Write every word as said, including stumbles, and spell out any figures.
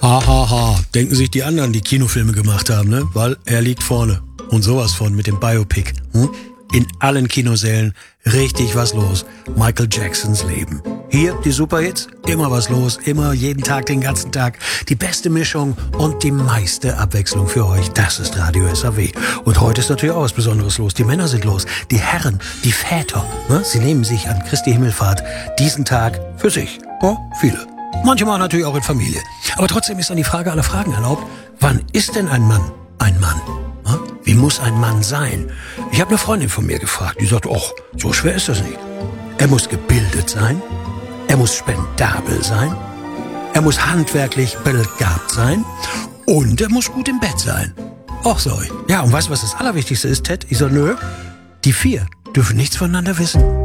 Ha, ha, ha. Denken sich die anderen, die Kinofilme gemacht haben, ne? Weil er liegt vorne. Und sowas von mit dem Biopic. Hm? In allen Kinosälen richtig was los. Michael Jacksons Leben. Hier die Superhits, immer was los, immer jeden Tag, den ganzen Tag. Die beste Mischung und die meiste Abwechslung für euch. Das ist Radio S A W. Und heute ist natürlich auch was Besonderes los. Die Männer sind los, die Herren, die Väter. Ne? Sie nehmen sich an Christi Himmelfahrt diesen Tag für sich. Oh, viele. Manchmal natürlich auch in Familie. Aber trotzdem ist dann die Frage aller Fragen erlaubt. Wann ist denn ein Mann ein Mann? Ne? Wie muss ein Mann sein? Ich habe eine Freundin von mir gefragt, die sagt, och, so schwer ist das nicht. Er muss gebildet sein, er muss spendabel sein, er muss handwerklich begabt sein und er muss gut im Bett sein. Och, so. Ja, und weißt du, was das Allerwichtigste ist, Ted? Ich so, nö, die vier dürfen nichts voneinander wissen.